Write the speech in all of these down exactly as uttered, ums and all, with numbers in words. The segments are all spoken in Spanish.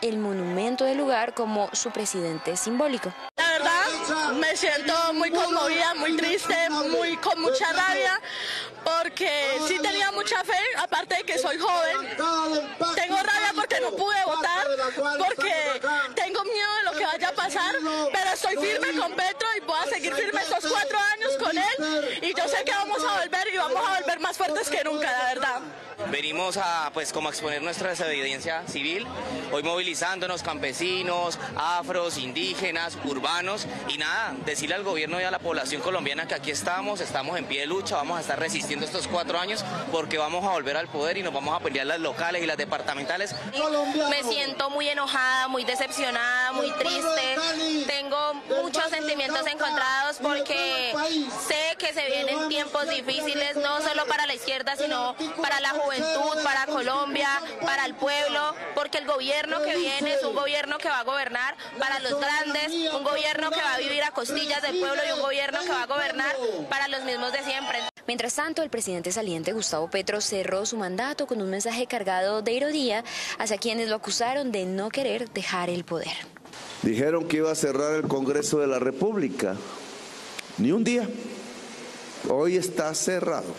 el monumento del lugar como su presidente simbólico. La verdad, me siento muy conmovida, muy triste, muy con mucha rabia, porque sí tenía mucha fe, aparte de que soy joven. Tengo rabia porque no pude votar, porque tengo miedo de lo que vaya a pasar, pero estoy firme con Petro y voy a seguir firme estos cuatro años con él, y yo sé que vamos a volver y vamos a volver más fuertes que nunca, la verdad. Venimos a, pues, como a exponer nuestra desobediencia civil, hoy movilizándonos campesinos, afros, indígenas, urbanos, y nada, decirle al gobierno y a la población colombiana que aquí estamos, estamos en pie de lucha, vamos a estar resistiendo estos cuatro años porque vamos a volver al poder y nos vamos a pelear las locales y las departamentales. Me siento muy enojada, muy decepcionada, muy triste, tengo muchos sentimientos encontrados porque sé que se vienen tiempos difíciles, no solo para la izquierda, sino para la juventud. juventud, para Colombia, para el pueblo, porque el gobierno que viene es un gobierno que va a gobernar para los grandes, un gobierno que va a vivir a costillas del pueblo y un gobierno que va a gobernar para los mismos de siempre. Mientras tanto, el presidente saliente Gustavo Petro cerró su mandato con un mensaje cargado de ironía hacia quienes lo acusaron de no querer dejar el poder. Dijeron que iba a cerrar el Congreso de la República. Ni un día. Hoy está cerrado.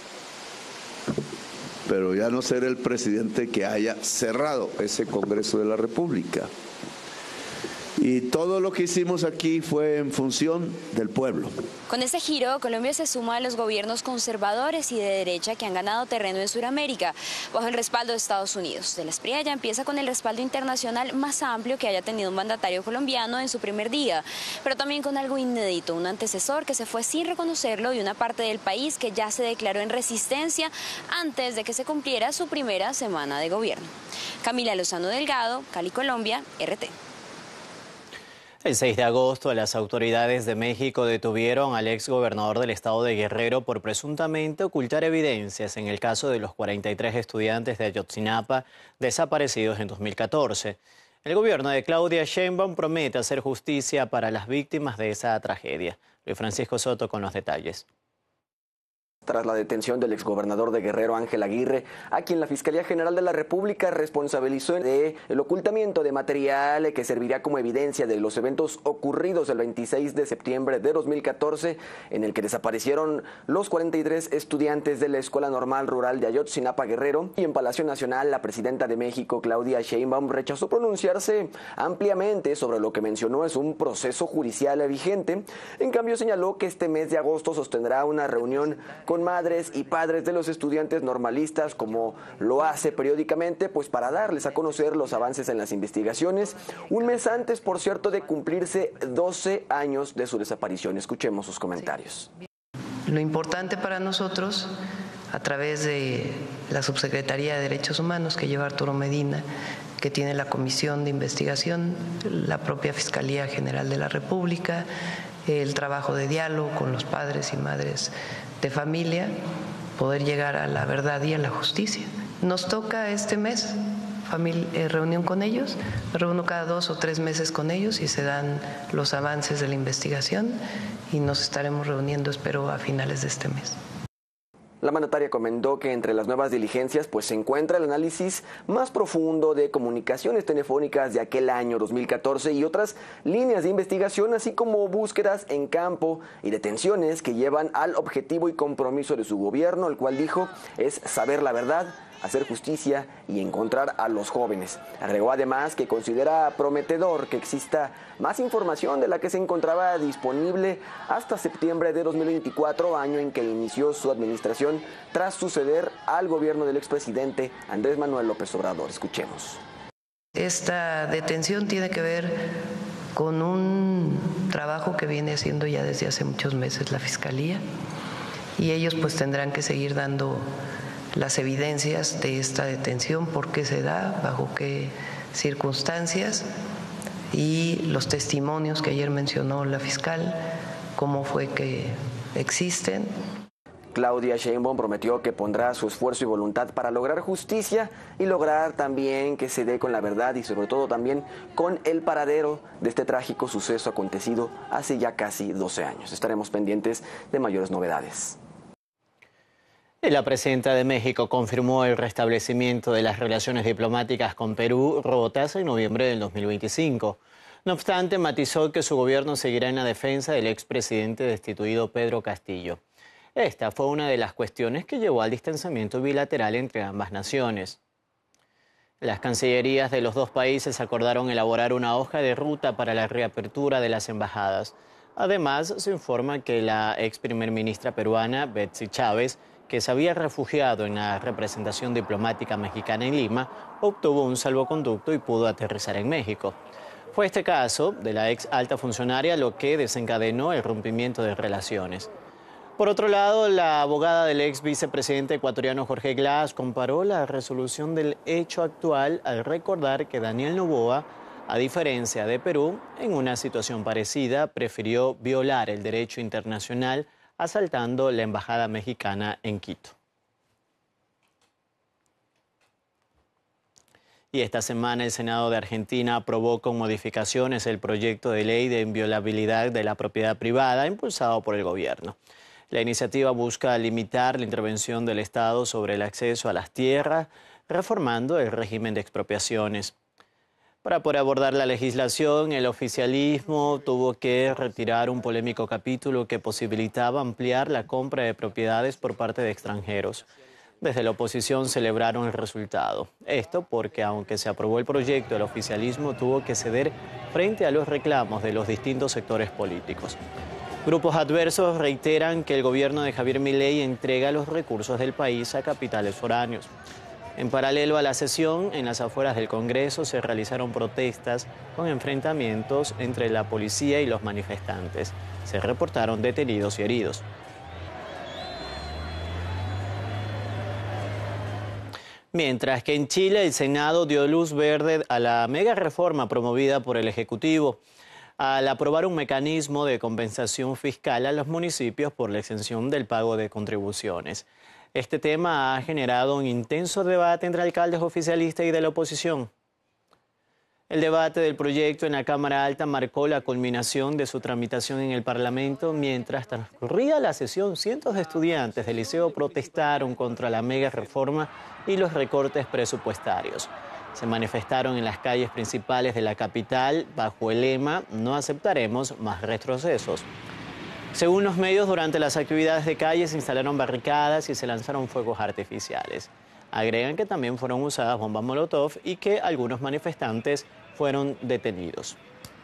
Pero ya no será el presidente que haya cerrado ese Congreso de la República. Y todo lo que hicimos aquí fue en función del pueblo. Con este giro, Colombia se suma a los gobiernos conservadores y de derecha que han ganado terreno en Sudamérica, bajo el respaldo de Estados Unidos. De la Espriella ya empieza con el respaldo internacional más amplio que haya tenido un mandatario colombiano en su primer día, pero también con algo inédito, un antecesor que se fue sin reconocerlo y una parte del país que ya se declaró en resistencia antes de que se cumpliera su primera semana de gobierno. Camila Lozano Delgado, Cali, Colombia, R T. El seis de agosto, las autoridades de México detuvieron al exgobernador del estado de Guerrero por presuntamente ocultar evidencias en el caso de los cuarenta y tres estudiantes de Ayotzinapa desaparecidos en dos mil catorce. El gobierno de Claudia Sheinbaum promete hacer justicia para las víctimas de esa tragedia. Luis Francisco Soto con los detalles. Tras la detención del exgobernador de Guerrero, Ángel Aguirre, a quien la Fiscalía General de la República responsabilizó de el ocultamiento de material que serviría como evidencia de los eventos ocurridos el veintiséis de septiembre de dos mil catorce, en el que desaparecieron los cuarenta y tres estudiantes de la Escuela Normal Rural de Ayotzinapa, Guerrero. Y en Palacio Nacional, la presidenta de México, Claudia Sheinbaum, rechazó pronunciarse ampliamente sobre lo que mencionó es un proceso judicial vigente. En cambio, señaló que este mes de agosto sostendrá una reunión con madres y padres de los estudiantes normalistas, como lo hace periódicamente, pues para darles a conocer los avances en las investigaciones, un mes antes, por cierto, de cumplirse doce años de su desaparición. Escuchemos sus comentarios. Lo importante para nosotros, a través de la Subsecretaría de Derechos Humanos que lleva Arturo Medina, que tiene la Comisión de Investigación, la propia Fiscalía General de la República, el trabajo de diálogo con los padres y madres de familia, poder llegar a la verdad y a la justicia. Nos toca este mes familia, eh, reunión con ellos, me reúno cada dos o tres meses con ellos y se dan los avances de la investigación y nos estaremos reuniendo, espero, a finales de este mes. La mandataria comentó que entre las nuevas diligencias pues se encuentra el análisis más profundo de comunicaciones telefónicas de aquel año dos mil catorce y otras líneas de investigación, así como búsquedas en campo y detenciones que llevan al objetivo y compromiso de su gobierno, el cual dijo es saber la verdad, hacer justicia y encontrar a los jóvenes. Agregó además que considera prometedor que exista más información de la que se encontraba disponible hasta septiembre de dos mil veinticuatro, año en que inició su administración tras suceder al gobierno del expresidente Andrés Manuel López Obrador. Escuchemos. Esta detención tiene que ver con un trabajo que viene haciendo ya desde hace muchos meses la Fiscalía y ellos pues tendrán que seguir dando las evidencias de esta detención, por qué se da, bajo qué circunstancias y los testimonios que ayer mencionó la fiscal, cómo fue que existen. Claudia Sheinbaum prometió que pondrá su esfuerzo y voluntad para lograr justicia y lograr también que se dé con la verdad y sobre todo también con el paradero de este trágico suceso acontecido hace ya casi doce años. Estaremos pendientes de mayores novedades. La presidenta de México confirmó el restablecimiento de las relaciones diplomáticas con Perú rotas en noviembre del dos mil veinticinco. No obstante, matizó que su gobierno seguirá en la defensa del expresidente destituido Pedro Castillo. Esta fue una de las cuestiones que llevó al distanciamiento bilateral entre ambas naciones. Las cancillerías de los dos países acordaron elaborar una hoja de ruta para la reapertura de las embajadas. Además, se informa que la ex primer ministra peruana, Betsy Chávez, que se había refugiado en la representación diplomática mexicana en Lima, obtuvo un salvoconducto y pudo aterrizar en México. Fue este caso de la ex alta funcionaria lo que desencadenó el rompimiento de relaciones. Por otro lado, la abogada del ex vicepresidente ecuatoriano Jorge Glass comparó la resolución del hecho actual al recordar que Daniel Noboa, a diferencia de Perú, en una situación parecida, prefirió violar el derecho internacional asaltando la embajada mexicana en Quito. Y esta semana el Senado de Argentina aprobó con modificaciones el proyecto de ley de inviolabilidad de la propiedad privada impulsado por el gobierno. La iniciativa busca limitar la intervención del Estado sobre el acceso a las tierras, reformando el régimen de expropiaciones. Para poder abordar la legislación, el oficialismo tuvo que retirar un polémico capítulo que posibilitaba ampliar la compra de propiedades por parte de extranjeros. Desde la oposición celebraron el resultado. Esto porque, aunque se aprobó el proyecto, el oficialismo tuvo que ceder frente a los reclamos de los distintos sectores políticos. Grupos adversos reiteran que el gobierno de Javier Milei entrega los recursos del país a capitales foráneos. En paralelo a la sesión, en las afueras del Congreso se realizaron protestas con enfrentamientos entre la policía y los manifestantes. Se reportaron detenidos y heridos. Mientras que en Chile el Senado dio luz verde a la mega reforma promovida por el Ejecutivo al aprobar un mecanismo de compensación fiscal a los municipios por la exención del pago de contribuciones. Este tema ha generado un intenso debate entre alcaldes oficialistas y de la oposición. El debate del proyecto en la Cámara Alta marcó la culminación de su tramitación en el Parlamento. Mientras transcurría la sesión, cientos de estudiantes del liceo protestaron contra la mega reforma y los recortes presupuestarios. Se manifestaron en las calles principales de la capital bajo el lema "No aceptaremos más retrocesos". Según los medios, durante las actividades de calle se instalaron barricadas y se lanzaron fuegos artificiales. Agregan que también fueron usadas bombas molotov y que algunos manifestantes fueron detenidos.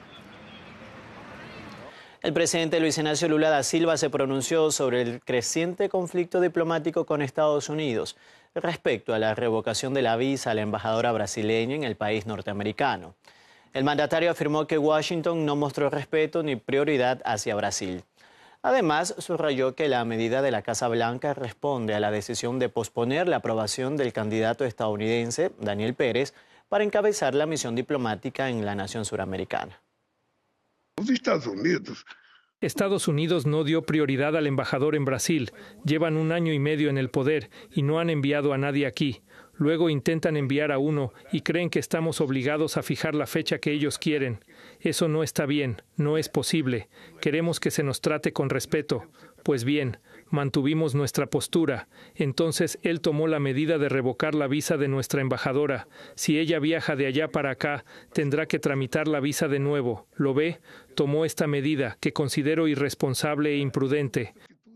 El presidente Luis Ignacio Lula da Silva se pronunció sobre el creciente conflicto diplomático con Estados Unidos respecto a la revocación de la visa a la embajadora brasileña en el país norteamericano. El mandatario afirmó que Washington no mostró respeto ni prioridad hacia Brasil. Además, subrayó que la medida de la Casa Blanca responde a la decisión de posponer la aprobación del candidato estadounidense, Daniel Pérez, para encabezar la misión diplomática en la nación suramericana. Los Estados Unidos. Estados Unidos no dio prioridad al embajador en Brasil. Llevan un año y medio en el poder y no han enviado a nadie aquí. Luego intentan enviar a uno y creen que estamos obligados a fijar la fecha que ellos quieren. Eso no está bien, no es posible. Queremos que se nos trate con respeto. Pues bien, mantuvimos nuestra postura. Entonces él tomó la medida de revocar la visa de nuestra embajadora. Si ella viaja de allá para acá, tendrá que tramitar la visa de nuevo. ¿Lo ve? Tomó esta medida, que considero irresponsable e imprudente.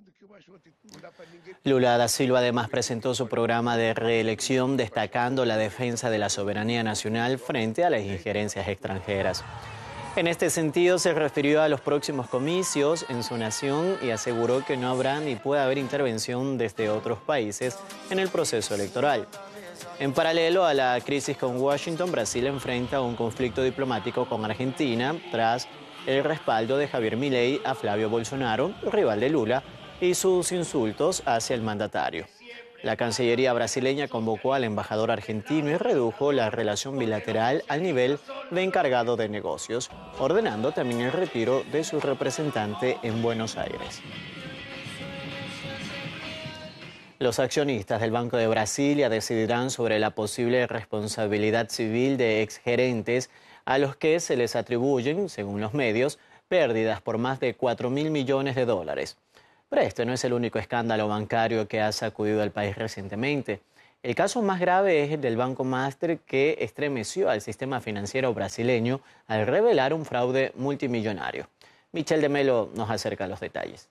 Lula da Silva además presentó su programa de reelección destacando la defensa de la soberanía nacional frente a las injerencias extranjeras. En este sentido se refirió a los próximos comicios en su nación y aseguró que no habrá ni puede haber intervención desde otros países en el proceso electoral. En paralelo a la crisis con Washington, Brasil enfrenta un conflicto diplomático con Argentina tras el respaldo de Javier Milei a Flavio Bolsonaro, rival de Lula, y sus insultos hacia el mandatario. La Cancillería brasileña convocó al embajador argentino y redujo la relación bilateral al nivel de encargado de negocios, ordenando también el retiro de su representante en Buenos Aires. Los accionistas del Banco de Brasilia decidirán sobre la posible responsabilidad civil de exgerentes a los que se les atribuyen, según los medios, pérdidas por más de cuatro mil millones de dólares. Pero este no es el único escándalo bancario que ha sacudido al país recientemente. El caso más grave es el del Banco Master, que estremeció al sistema financiero brasileño al revelar un fraude multimillonario. Michelle de Melo nos acerca los detalles.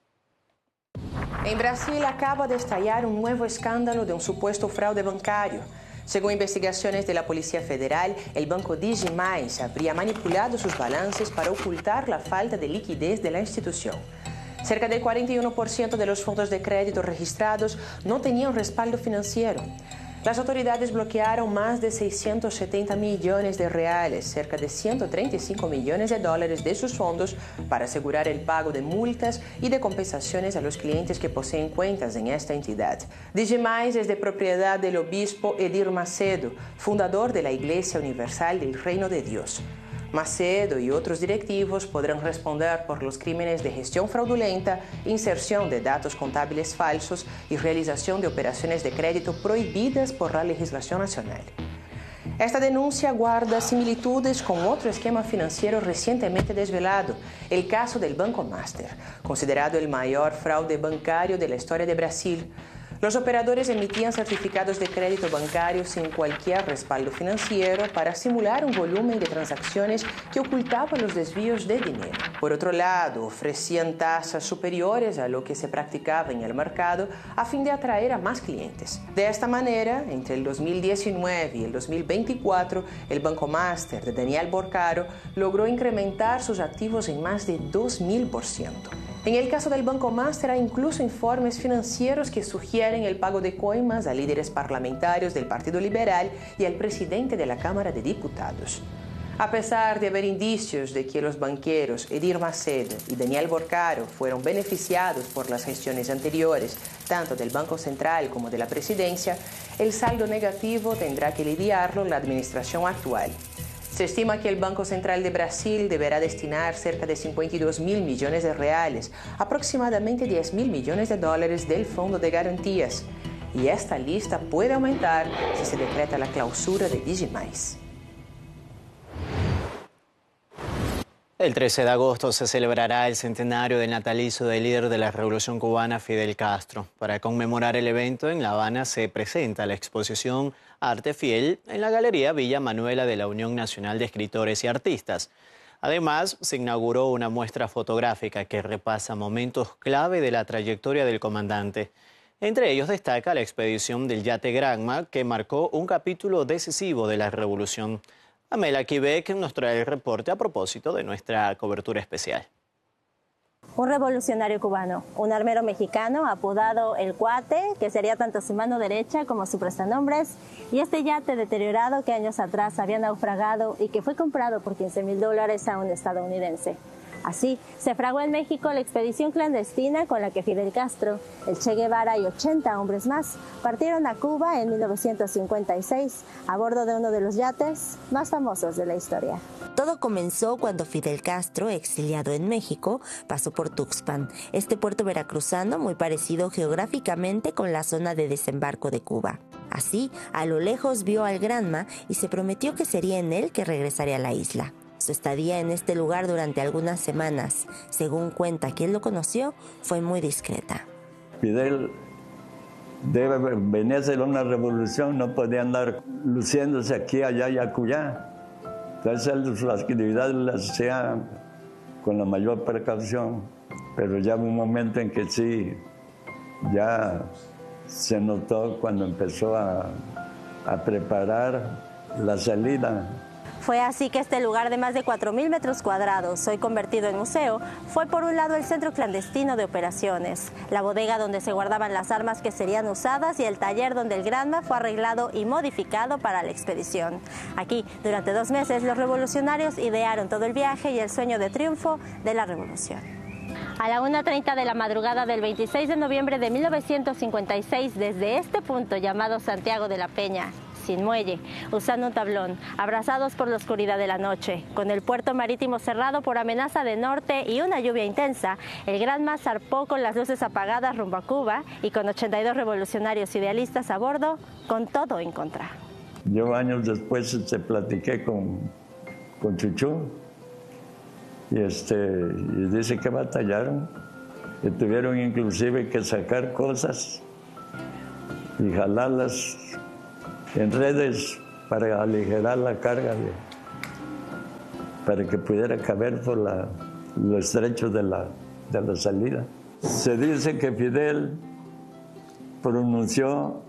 En Brasil acaba de estallar un nuevo escándalo de un supuesto fraude bancario. Según investigaciones de la Policía Federal, el banco Digimais habría manipulado sus balances para ocultar la falta de liquidez de la institución. Cerca del cuarenta y uno por ciento de los fondos de crédito registrados no tenían respaldo financiero. Las autoridades bloquearon más de seiscientos setenta millones de reales, cerca de ciento treinta y cinco millones de dólares de sus fondos para asegurar el pago de multas y de compensaciones a los clientes que poseen cuentas en esta entidad. Digimais es de propiedad del obispo Edir Macedo, fundador de la Iglesia Universal del Reino de Dios. Macedo y otros directivos podrán responder por los crímenes de gestión fraudulenta, inserción de datos contables falsos y realización de operaciones de crédito prohibidas por la legislación nacional. Esta denuncia guarda similitudes con otro esquema financiero recientemente desvelado, el caso del Banco Master, considerado el mayor fraude bancario de la historia de Brasil. Los operadores emitían certificados de crédito bancario sin cualquier respaldo financiero para simular un volumen de transacciones que ocultaban los desvíos de dinero. Por otro lado, ofrecían tasas superiores a lo que se practicaba en el mercado a fin de atraer a más clientes. De esta manera, entre el dos mil diecinueve y el dos mil veinticuatro, el Banco Master de Daniel Borcaro logró incrementar sus activos en más de dos mil por ciento. En el caso del Banco Master hay incluso informes financieros que sugieren el pago de coimas a líderes parlamentarios del Partido Liberal y al presidente de la Cámara de Diputados. A pesar de haber indicios de que los banqueros Edir Macedo y Daniel Borcaro fueron beneficiados por las gestiones anteriores, tanto del Banco Central como de la Presidencia, el saldo negativo tendrá que lidiarlo la administración actual. Se estima que el Banco Central de Brasil deberá destinar cerca de cincuenta y dos mil millones de reales, aproximadamente diez mil millones de dólares del Fondo de Garantías. Y esta lista puede aumentar si se decreta la clausura de Digimais. El trece de agosto se celebrará el centenario del natalicio del líder de la Revolución Cubana, Fidel Castro. Para conmemorar el evento, en La Habana se presenta la exposición Arte Fiel en la Galería Villa Manuela de la Unión Nacional de Escritores y Artistas. Además, se inauguró una muestra fotográfica que repasa momentos clave de la trayectoria del comandante. Entre ellos destaca la expedición del yate Granma, que marcó un capítulo decisivo de la revolución. Amela Quebec nos trae el reporte a propósito de nuestra cobertura especial. Un revolucionario cubano, un armero mexicano apodado El Cuate, que sería tanto su mano derecha como su prestanombres, y este yate deteriorado que años atrás había naufragado y que fue comprado por quince mil dólares a un estadounidense. Así, se fraguó en México la expedición clandestina con la que Fidel Castro, el Che Guevara y ochenta hombres más partieron a Cuba en mil novecientos cincuenta y seis a bordo de uno de los yates más famosos de la historia. Todo comenzó cuando Fidel Castro, exiliado en México, pasó por Tuxpan, este puerto veracruzano muy parecido geográficamente con la zona de desembarco de Cuba. Así, a lo lejos vio al Granma y se prometió que sería en él que regresaría a la isla. Su estadía en este lugar durante algunas semanas, según cuenta quien lo conoció, fue muy discreta. Fidel debe venir a hacer una revolución, no podía andar luciéndose aquí, allá y acullá. Entonces las actividades las hacía con la mayor precaución, pero ya hubo un momento en que sí, ya se notó cuando empezó a, a preparar la salida. Fue así que este lugar de más de cuatro mil metros cuadrados, hoy convertido en museo, fue por un lado el centro clandestino de operaciones, la bodega donde se guardaban las armas que serían usadas y el taller donde el Granma fue arreglado y modificado para la expedición. Aquí, durante dos meses, los revolucionarios idearon todo el viaje y el sueño de triunfo de la revolución. A la una treinta de la madrugada del veintiséis de noviembre de mil novecientos cincuenta y seis, desde este punto llamado Santiago de la Peña, sin muelle, usando un tablón, abrazados por la oscuridad de la noche, con el puerto marítimo cerrado por amenaza de norte y una lluvia intensa, el Granma zarpó con las luces apagadas rumbo a Cuba y con ochenta y dos revolucionarios idealistas a bordo, con todo en contra. Yo años después este, platiqué con, con Chuchú y, este, y dice que batallaron y tuvieron inclusive que sacar cosas y jalarlas en redes para aligerar la carga, de, para que pudiera caber por la, lo estrecho de la, de la salida. Se dice que Fidel pronunció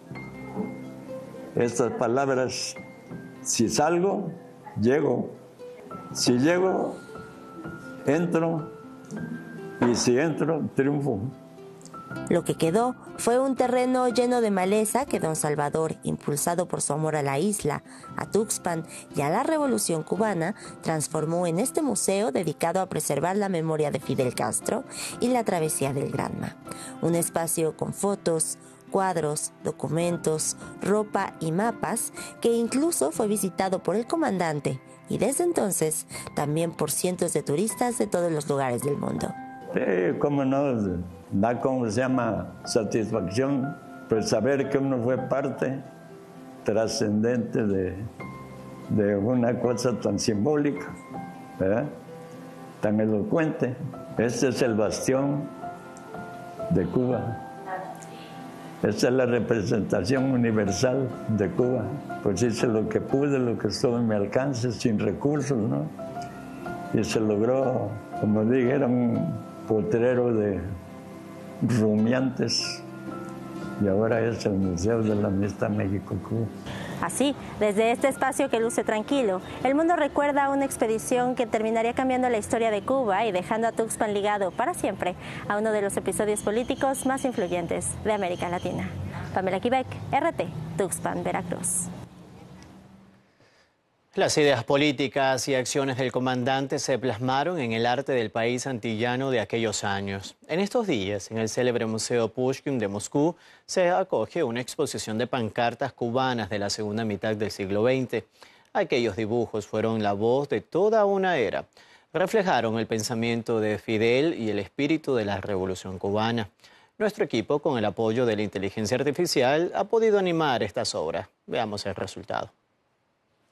estas palabras: si salgo, llego; si llego, entro; y si entro, triunfo. Lo que quedó fue un terreno lleno de maleza que don Salvador, impulsado por su amor a la isla, a Tuxpan y a la Revolución Cubana, transformó en este museo dedicado a preservar la memoria de Fidel Castro y la travesía del Granma. Un espacio con fotos, cuadros, documentos, ropa y mapas que incluso fue visitado por el comandante y desde entonces también por cientos de turistas de todos los lugares del mundo. Sí, cómo no, da como se llama satisfacción, pues saber que uno fue parte trascendente de, de una cosa tan simbólica, ¿verdad? Tan elocuente. Este es el bastión de Cuba. Esta es la representación universal de Cuba. Pues hice lo que pude, lo que estuvo en mi alcance, sin recursos, ¿no? Y se logró, como dije, era un potrero de rumiantes, y ahora es el Museo de la Amistad México-Cuba. Así, desde este espacio que luce tranquilo, el mundo recuerda una expedición que terminaría cambiando la historia de Cuba y dejando a Tuxpan ligado para siempre a uno de los episodios políticos más influyentes de América Latina. Pamela Quebec, R T, Tuxpan, Veracruz. Las ideas políticas y acciones del comandante se plasmaron en el arte del país antillano de aquellos años. En estos días, en el célebre Museo Pushkin de Moscú, se acoge una exposición de pancartas cubanas de la segunda mitad del siglo veinte. Aquellos dibujos fueron la voz de toda una era. Reflejaron el pensamiento de Fidel y el espíritu de la Revolución Cubana. Nuestro equipo, con el apoyo de la inteligencia artificial, ha podido animar estas obras. Veamos el resultado.